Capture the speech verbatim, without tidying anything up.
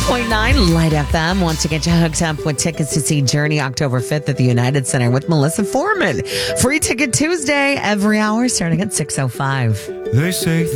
point nine Light F M wants to get you hooked up with tickets to see Journey October fifth at the United Center with Melissa Foreman. Free Ticket Tuesday every hour starting at six oh five. They say